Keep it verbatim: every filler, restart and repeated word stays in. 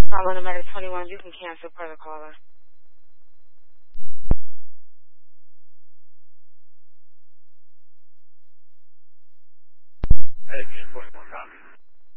Caller number twenty-one, you can cancel per the caller. Hey, what's going on?